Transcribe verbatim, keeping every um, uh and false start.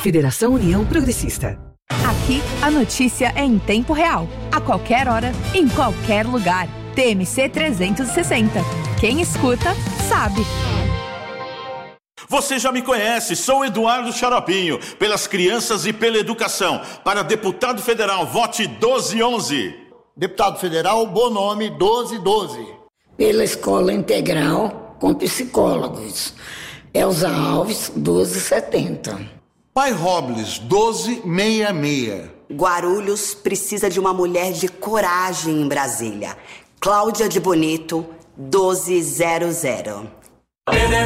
Federação União Progressista. Aqui, a notícia é em tempo real, a qualquer hora, em qualquer lugar. T M C trezentos e sessenta. Quem escuta, sabe. Você já me conhece, sou Eduardo Xaropinho, pelas crianças e pela educação. Para deputado federal, vote doze onze. Deputado federal, Bonomi, doze doze. Pela Escola Integral com Psicólogos, Elza Alves, doze setenta. Pai Robles, doze sessenta e seis. Guarulhos precisa de uma mulher de coragem em Brasília. Cláudia de Bonito, doze zero zero.